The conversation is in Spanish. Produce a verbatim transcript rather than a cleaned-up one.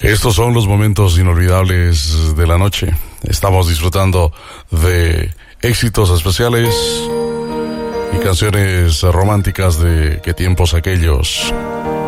Estos son los momentos inolvidables de la noche. Estamos disfrutando de éxitos especiales y canciones románticas de qué tiempos aquellos.